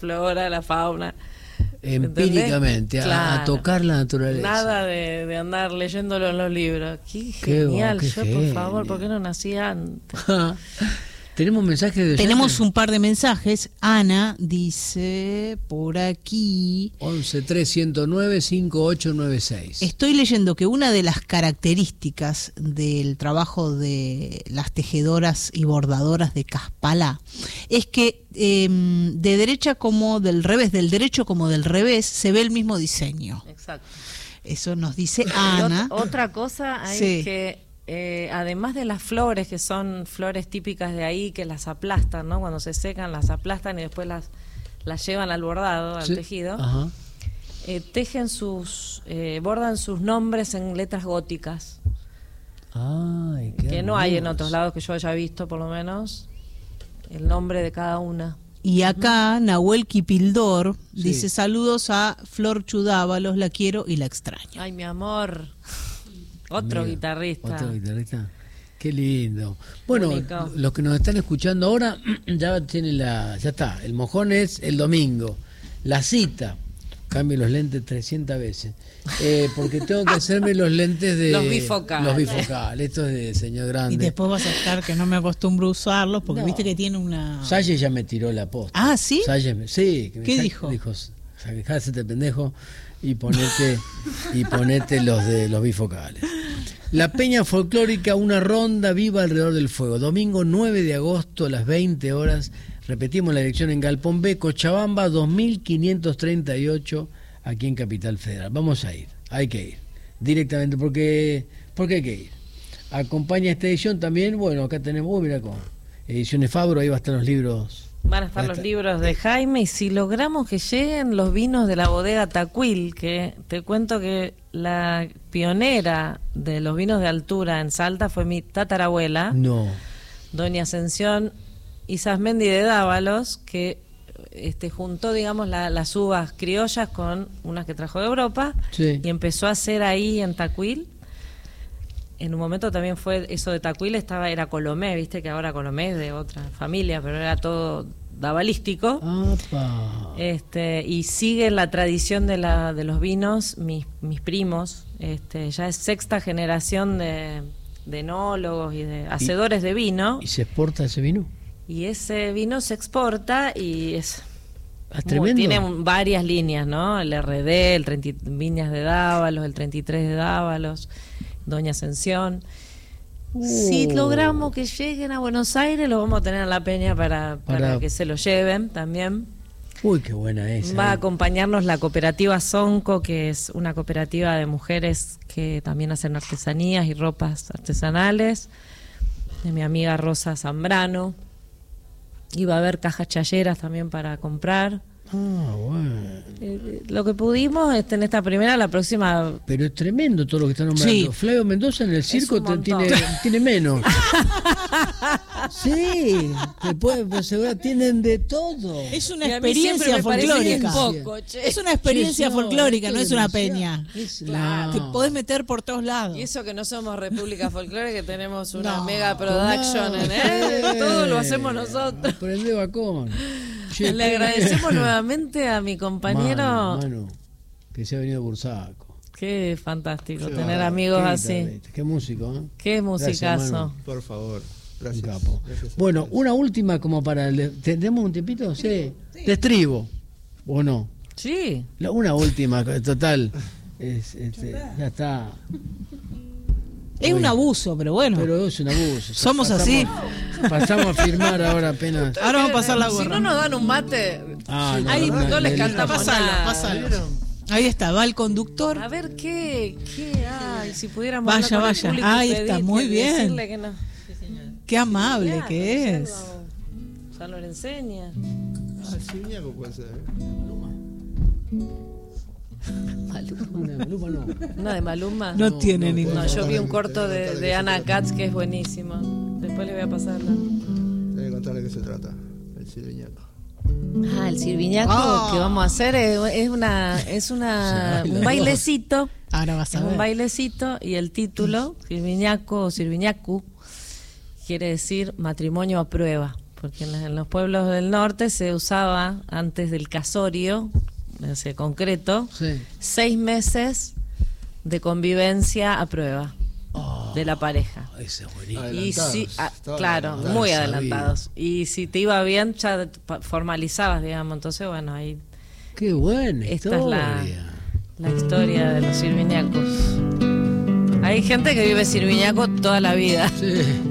flora, la fauna. Empíricamente, a tocar la naturaleza. Nada de andar leyéndolo en los libros. Qué genial. Yo, por favor, ¿por qué no nací antes? Tenemos mensajes de oyentes. Tenemos un par de mensajes. Ana dice por aquí 11-3109-5896. Estoy leyendo que una de las características del trabajo de las tejedoras y bordadoras de Caspalá es que de derecha como del revés, del derecho como del revés, se ve el mismo diseño. Exacto. Eso nos dice Ana. Otra cosa hay que además de las flores, que son flores típicas de ahí, que las aplastan, ¿no? Cuando se secan, las aplastan y después las llevan al bordado, al tejido. Ajá. Tejen bordan sus nombres en letras góticas. Ay, que no hay en otros lados que yo haya visto, por lo menos, el nombre de cada una. Y acá Nahuel Kipildor dice: saludos a Flor Chudávalos, la quiero y la extraño. Ay, mi amor. Otro guitarrista. Qué lindo. Bueno, único. Los que nos están escuchando ahora ya está. El mojón es el domingo. La cita. Cambio los lentes 300 veces. Porque tengo que hacerme los lentes de... Los bifocales. Los bifocales. Esto es de señor grande. Y después vas a estar que no me acostumbro a usarlos porque viste que tiene una... Salle ya me tiró la posta. Ah, ¿sí? Sí. ¿Qué dijo? Dijo, dejásete pendejo y ponete los de los bifocales. La Peña Folclórica, una ronda viva alrededor del fuego. Domingo 9 de agosto a las 20 horas. Repetimos la dirección en Galpón B, Cochabamba 2538, aquí en Capital Federal. Vamos a ir, hay que ir directamente porque hay que ir. Acompaña esta edición también, bueno, acá tenemos, mira cómo, Ediciones Fabro, ahí va a estar los libros. Van a estar los libros de Jaime, y si logramos que lleguen los vinos de la bodega Tacuil, que te cuento que la pionera de los vinos de altura en Salta fue mi tatarabuela, doña Ascensión Isasmendi de Dávalos, que juntó, digamos, las uvas criollas con unas que trajo de Europa, y empezó a hacer ahí en Tacuil. En un momento también fue eso de Tacuil, era Colomé, viste que ahora Colomé es de otra familia, pero era todo davalístico. Y sigue la tradición de los vinos, mis primos, ya es sexta generación de enólogos y de hacedores de vino. ¿Y se exporta ese vino? Y ese vino se exporta y es tremendo. Tiene varias líneas, ¿no? El RD, Viñas de Dávalos, el 33 de Dávalos, Doña Ascensión. Si logramos que lleguen a Buenos Aires, lo vamos a tener en la Peña para que se lo lleven también. Uy, qué buena esa. Va a acompañarnos la cooperativa Sonco, que es una cooperativa de mujeres que también hacen artesanías y ropas artesanales, de mi amiga Rosa Zambrano. Y va a haber cajas chayeras también para comprar. Bueno. Lo que pudimos en esta primera, la próxima... Pero es tremendo todo lo que están nombrando. Sí. Flavio Mendoza en el circo tiene menos. Sí, tienen de todo. Es una experiencia folclórica. Es una experiencia folclórica, no es una peña. Claro. Te podés meter por todos lados. Y eso que no somos República Folclórica, que tenemos una mega production, todo lo hacemos nosotros. Prende bacón. Le agradecemos nuevamente a mi compañero Manu, que se ha venido a Bursaco. Qué fantástico tener amigos así. Qué músico, ¿eh? Qué musicazo. Gracias, por favor. Gracias. Capo. Bueno, una última como para... ¿Tenemos un tiempito? Sí. De estribo, ¿o no? Sí. Una última, total. Ya está. Es un abuso, pero bueno. Pero es un abuso. Somos así. Pasamos a firmar ahora apenas. Ahora vamos a pasar la gorra. Si no nos dan un mate, no les cantamos nada. Pásalo. Ahí está, va el conductor. A ver qué hay, si pudiéramos vaya. Ahí está, muy bien. Que no. Qué amable que es. San Lorenseña. Siriñaco puede ser. Maluma no. Una de Maluma. No tiene ninguna. No, yo vi un corto de Ana Katz que es buenísimo. Después le voy a pasarla. Tengo que contarle de qué se trata. El Sirviñaco. El Sirviñaco que vamos a hacer es un bailecito. Ahora vas a ver. Un bailecito, y el título, Sirviñaco o Sirviñacu, quiere decir matrimonio a prueba, porque en los pueblos del norte se usaba antes del casorio, ese concreto, Sí. 6 meses de convivencia a prueba de la pareja. Ese es buenísimo. Y si, Estaban claro, adelantados. muy Sabía. adelantados. Y si te iba bien, ya formalizabas, digamos. Entonces, bueno, ahí Qué buena esta es historia. la historia de los sirviñacos. Hay gente que vive sirviñaco toda la vida. Sí.